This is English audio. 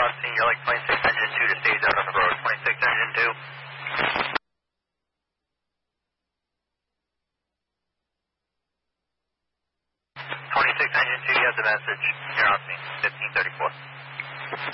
Austin, you're like 26 engine 2 to stage out on the road. 26 engine 2. 26 engine 2, you have the message. You're Austin, 1534.